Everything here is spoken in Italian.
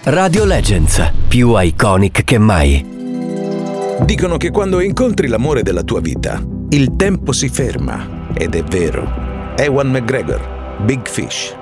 Radio Legends, più iconic che mai. Dicono che quando incontri l'amore della tua vita, il tempo si ferma. Ed è vero. Ewan McGregor, Big Fish.